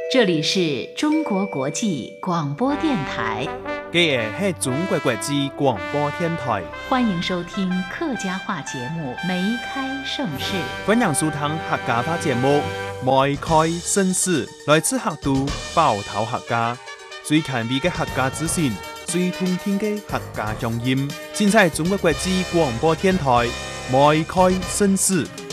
这里是中国国际广播电台， 这个是中国国际广播电台， 欢迎收听客家话节目《梅开盛世》。 欢迎收听客家话节目《梅开盛世》，来自客都包头客家，最前卫的客家资讯，最通听的客家乡音，尽在中国国际广播电台《梅开盛世》。